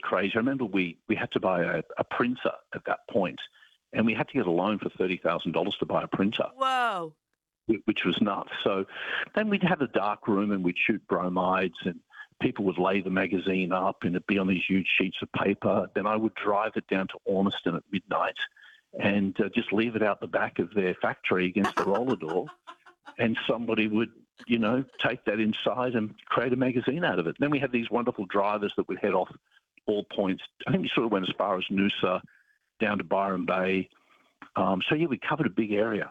crazy. I remember we had to buy a printer at that point, and we had to get a loan for $30,000 to buy a printer. Whoa. Which was nuts. So then we'd have a dark room and we'd shoot bromides, and people would lay the magazine up and it'd be on these huge sheets of paper. Then I would drive it down to Ormiston at midnight and just leave it out the back of their factory against the roller door. And somebody would, take that inside and create a magazine out of it. Then we had these wonderful drivers that would head off all points. I think we sort of went as far as Noosa, down to Byron Bay. We covered a big area.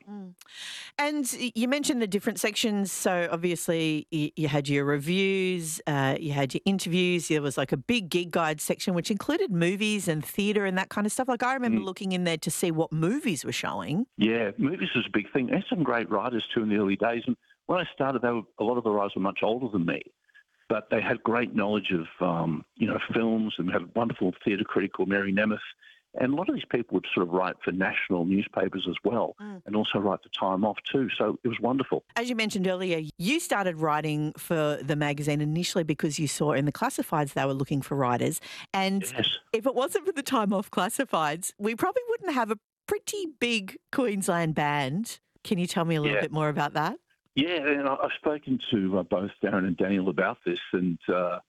And you mentioned the different sections. So obviously you had your reviews, you had your interviews. There was like a big gig guide section, which included movies and theatre and that kind of stuff. Like I remember looking in there to see what movies were showing. Yeah, movies was a big thing. There's some great writers too in the early days. And when I started, a lot of the writers were much older than me, but they had great knowledge of, films, and we had a wonderful theatre critic called Mary Nemeth. And a lot of these people would sort of write for national newspapers as well, and also write for Time Off too. So it was wonderful. As you mentioned earlier, you started writing for the magazine initially because you saw in the classifieds they were looking for writers. And if it wasn't for the Time Off classifieds, we probably wouldn't have a pretty big Queensland band. Can you tell me a little bit more about that? Yeah, and I've spoken to both Darren and Daniel about this, and,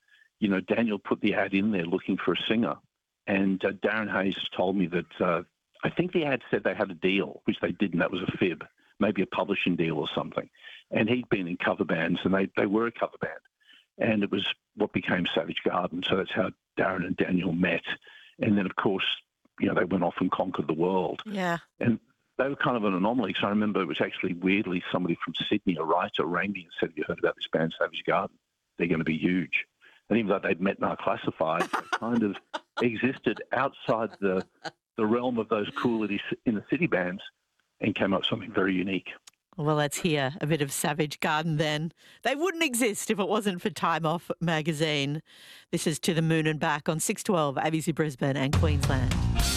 Daniel put the ad in there looking for a singer. And Darren Hayes told me that I think the ad said they had a deal, which they didn't. That was a fib, maybe a publishing deal or something. And he'd been in cover bands, and they were a cover band. And it was what became Savage Garden. So that's how Darren and Daniel met. And then, of course, they went off and conquered the world. Yeah. And they were kind of an anomaly. So I remember it was actually weirdly somebody from Sydney, a writer, rang me and said, "Have you heard about this band, Savage Garden? They're going to be huge." And even though they'd met in our classifieds, they kind of existed outside the realm of those cool inner city bands and came up with something very unique. Well, let's hear a bit of Savage Garden then. They wouldn't exist if it wasn't for Time Off magazine. This is To the Moon and Back on 612 ABC Brisbane and Queensland.